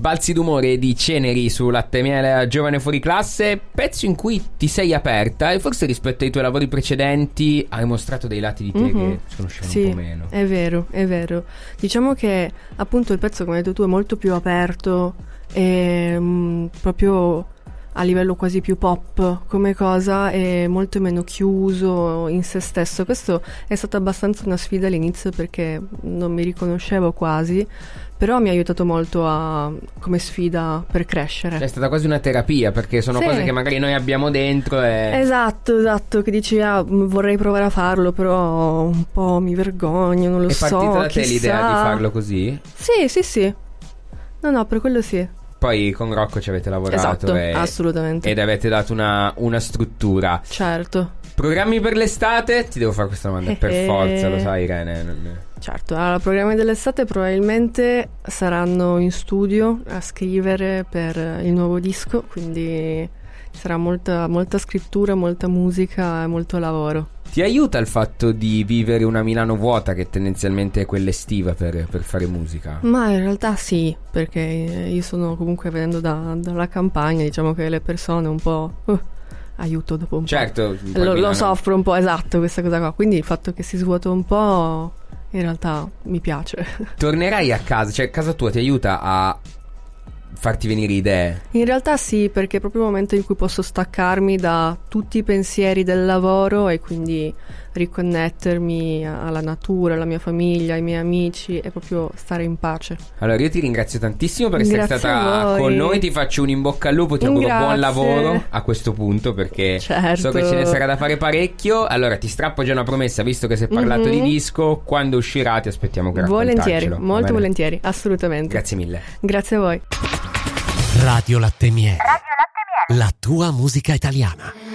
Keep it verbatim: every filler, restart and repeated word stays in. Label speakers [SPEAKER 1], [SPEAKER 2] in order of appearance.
[SPEAKER 1] Sbalzi d'umore di Ceneri su Latte Miele Giovane Fuori Classe, pezzo in cui ti sei aperta e forse rispetto ai tuoi lavori precedenti hai mostrato dei lati di te mm-hmm. che si conoscevano
[SPEAKER 2] sì,
[SPEAKER 1] un po' meno.
[SPEAKER 2] È vero, è vero. Diciamo che appunto il pezzo, come hai detto tu, è molto più aperto e mh, proprio a livello quasi più pop come cosa, è molto meno chiuso in se stesso. Questo è stata abbastanza una sfida all'inizio perché non mi riconoscevo quasi, però mi ha aiutato molto a, come sfida per crescere.
[SPEAKER 1] È stata quasi una terapia, perché sono sì. cose che magari noi abbiamo dentro e...
[SPEAKER 2] Esatto, esatto, che dici ah, vorrei provare a farlo, però un po' mi vergogno, non lo so.
[SPEAKER 1] È partita da te
[SPEAKER 2] chissà.
[SPEAKER 1] l'idea di farlo così?
[SPEAKER 2] Sì, sì, sì. No, no, per quello sì.
[SPEAKER 1] Poi con Rocco ci avete lavorato
[SPEAKER 2] esatto,
[SPEAKER 1] e,
[SPEAKER 2] assolutamente.
[SPEAKER 1] ed avete dato una, una struttura.
[SPEAKER 2] Certo.
[SPEAKER 1] Programmi per l'estate? Ti devo fare questa domanda per forza, lo sai Irene. Non...
[SPEAKER 2] Certo, allora, programmi dell'estate probabilmente saranno in studio a scrivere per il nuovo disco, quindi ci sarà molta, molta scrittura, molta musica e molto lavoro.
[SPEAKER 1] Ti aiuta il fatto di vivere una Milano vuota, che tendenzialmente è quella estiva, per, per fare musica?
[SPEAKER 2] Ma in realtà sì, perché io sono comunque venendo da, dalla campagna, diciamo che le persone un po'... Uh, aiuto dopo un
[SPEAKER 1] certo,
[SPEAKER 2] po'. Lo, lo soffro un po', esatto, questa cosa qua. Quindi il fatto che si svuota un po', in realtà mi piace.
[SPEAKER 1] Tornerai a casa, cioè casa tua ti aiuta a farti venire idee?
[SPEAKER 2] In realtà sì, perché è proprio il momento in cui posso staccarmi da tutti i pensieri del lavoro e quindi riconnettermi alla natura, alla mia famiglia, ai miei amici e proprio stare in pace.
[SPEAKER 1] Allora io ti ringrazio tantissimo per essere
[SPEAKER 2] Grazie
[SPEAKER 1] stata con noi, ti faccio un in bocca al lupo, ti auguro
[SPEAKER 2] Grazie.
[SPEAKER 1] buon lavoro a questo punto, perché
[SPEAKER 2] certo.
[SPEAKER 1] so che ce ne sarà da fare parecchio. Allora ti strappo già una promessa, visto che si è parlato mm-hmm. di disco, quando uscirà ti aspettiamo che
[SPEAKER 2] volentieri, molto volentieri, assolutamente.
[SPEAKER 1] Grazie mille.
[SPEAKER 2] Grazie a voi.
[SPEAKER 3] Radio Latte Miele, la tua musica italiana.